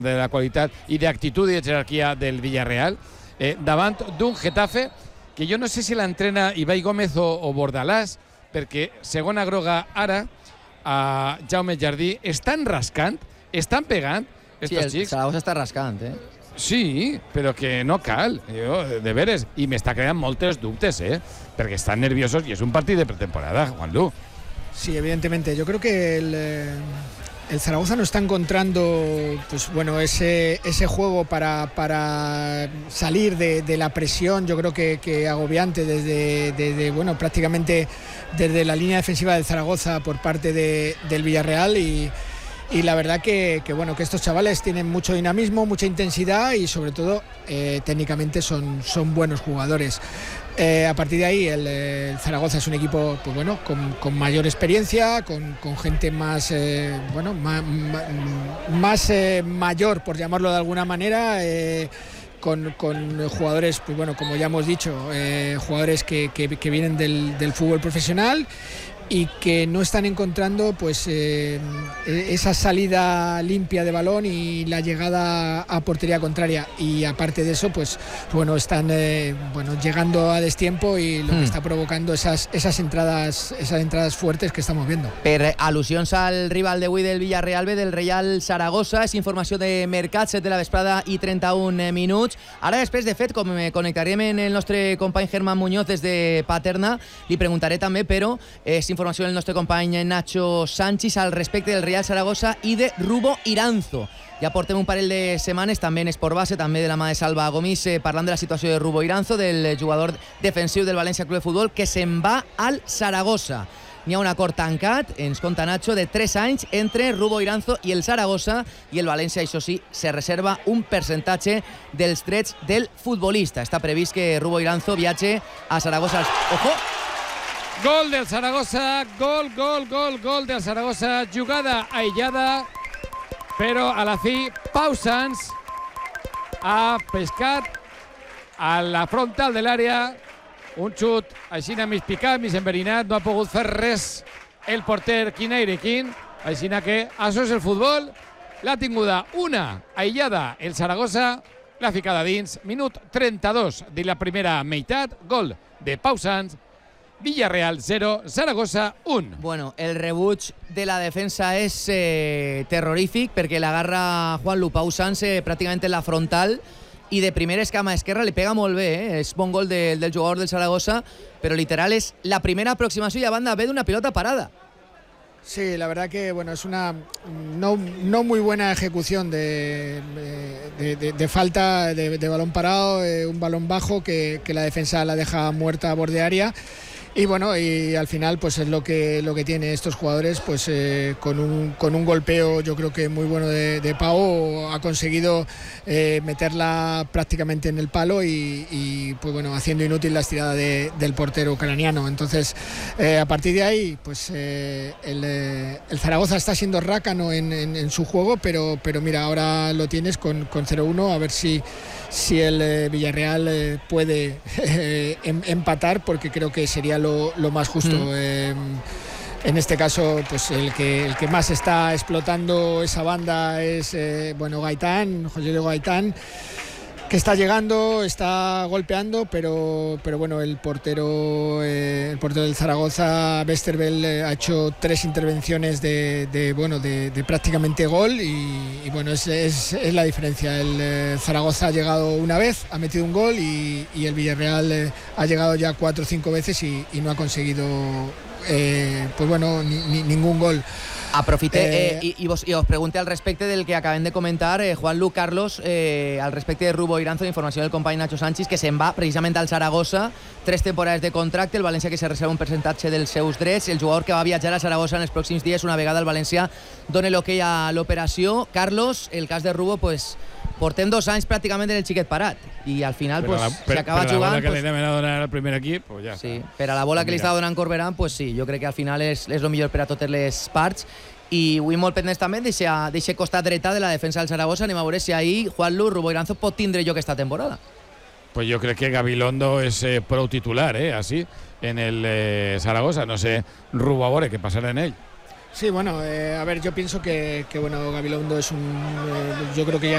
de la qualitat i d'actitud i de jerarquia del Villarreal, davant d'un Getafe que jo no sé si l'entrena Ibai Gómez o Bordalàs, perquè segona groga ara a Jaume Jardí, estan rascant, estan pegant estos Sí, el Zaragoza està rascant, Sí, però que no cal, de veres, i m'està creant moltes dubtes, perquè estan nerviosos i és un partit de pretemporada, Juanlu. Sí, evidentemente. Yo creo que el Zaragoza no está encontrando, pues bueno, ese juego para salir de la presión. Yo creo que agobiante desde bueno, prácticamente desde la línea defensiva del Zaragoza por parte del Villarreal y la verdad que bueno, que estos chavales tienen mucho dinamismo, mucha intensidad y sobre todo técnicamente son buenos jugadores. A partir de ahí el Zaragoza es un equipo, pues bueno, con mayor experiencia, con gente más bueno, más mayor, por llamarlo de alguna manera, con jugadores, pues bueno, como ya hemos dicho, jugadores que vienen del fútbol profesional y que no están encontrando pues esa salida limpia de balón y la llegada a portería contraria, y aparte de eso pues bueno, están bueno, llegando a destiempo y lo que está provocando esas entradas fuertes que estamos viendo. Per al·lusions al rival d'avui del Villarreal B, del Reial Saragossa, és informació de Mercat, 7 de la vesprada i 31 minuts. Ara després, de fet, com connectarem amb el nostre company Germán Muñoz des de Paterna, li preguntaré també, però és informació del nostre company Nacho Sánchez al respecte del Real Saragossa i de Rubo Iranzo. Ja portem un parell de setmanes, també en Esport Base, també de la mà de Salva Gomis, parlant de la situació de Rubo Iranzo, del jugador defensiu del València Club de Futbol, que se'n va al Saragossa. N'hi ha un acord tancat, ens conta Nacho, de 3 anys entre Rubo Iranzo i el Saragossa, i el València, això sí, se reserva un percentatge dels drets del futbolista. Està previst que Rubo Iranzo viatge a Saragossa. Ojo! Gol del Zaragoza, gol del Zaragoza, jugada aïllada, però a la fi Pau Sanz ha pescat a la frontal de l'àrea, un xut així mig picat, mig enverinat, no ha pogut fer res el porter Quinairequín, així que això és el futbol, l'ha tinguda una aïllada el Zaragoza, l'ha ficada dins, minut 32 de la primera meitat, gol de Pau Sanz, Villarreal 0, Zaragoza 1. Bueno, el rebuig de la defensa és terrorífic perquè l'agarra Juanlu Pau Sanz pràcticament en la frontal i de primera escama esquerra li pega molt bé, és bon gol del jugador del Zaragoza, però literal és la primera aproximació i a banda ve d'una pilota parada. Sí, la verdad que bueno, es una no muy buena ejecución de falta de balón parado, un balón bajo que la defensa la deja muerta a borde área. Y bueno, y al final pues es lo que tiene estos jugadores, pues con un golpeo yo creo que muy bueno de Pau ha conseguido meterla prácticamente en el palo y pues bueno, haciendo inútil la estirada del portero ucraniano. Entonces a partir de ahí pues el Zaragoza está siendo rácano en su juego, pero mira, ahora lo tienes con 0-1, a ver si el Villarreal puede empatar, porque creo que sería lo más justo. En este caso, pues el que más está explotando esa banda es bueno, Gaitán, José Diego Gaitán, que está llegando, está golpeando, pero bueno, el portero del Zaragoza, Westerveld, ha hecho 3 intervenciones de prácticamente gol y bueno, es la diferencia. El Zaragoza ha llegado una vez, ha metido un gol y el Villarreal ha llegado ya 4 o 5 veces y no ha conseguido pues bueno, ningún gol. Aprofite i os pregunte al respecte del que acabem de comentar, Juanlu, Carlos, al respecte de Rubo Iranzo, informació del company Nacho Sánchez, que se'n va precisament al Saragossa, 3 temporades de contracte, el València que se reserva un percentatge dels seus drets, el jugador que va viatjar a Saragossa en els pròxims dies una vegada el València doni l'hoquei a l'operació. Carlos, el cas de Rubo, pues portem 2 anys pràcticament en el xiquet parat i al final pues, s'acaba jugant. Per la bola que li anaven a donar al primer equip, pues ja sí, per a la bola que li estava donant Corberán, pues sí, jo crec que al final és el millor per a totes les parts. I avui molt pendents també d'aquest costat dreta de la defensa del Saragossa. Anem a veure si ahir Juanlu, Rubo Iranzo pot tindre lloc esta temporada. Pues yo creo que Gabilondo es pro titular, así, en el Zaragoza. No sé, Rubo ahora, ¿qué pasará en él? Sí, bueno, a ver, yo pienso que bueno, Gabilondo es yo creo que ya